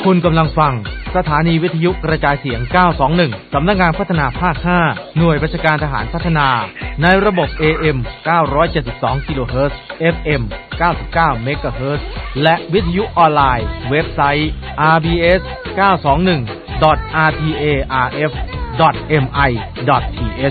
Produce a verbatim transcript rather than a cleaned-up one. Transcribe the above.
คุณกำลังฟังสถานีวิทยุกระจายเสียงเก้าสองหนึ่งสำนักงานพัฒนาภาคห้าหน่วยบัญชาการทหารพัฒนาในระบบ เอ เอ็ม เก้าร้อยเจ็ดสิบสอง กิโลเฮิรตซ์ เอฟ เอ็ม เก้าสิบเก้า เมกะเฮิรตซ์และวิทยุออนไลน์เว็บไซต์ อาร์ บี เอส เก้าสองหนึ่ง ดอท อาร์ ที เอ อาร์ เอฟ ดอท เอ็ม ไอ ดอท ที เอช